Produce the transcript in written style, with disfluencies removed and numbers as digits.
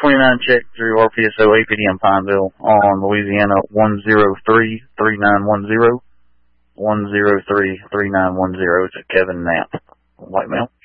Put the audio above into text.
29 check through RPSO APD in Pineville on Louisiana 103-3910. 103-3910. It's a Kevin Knapp. White male.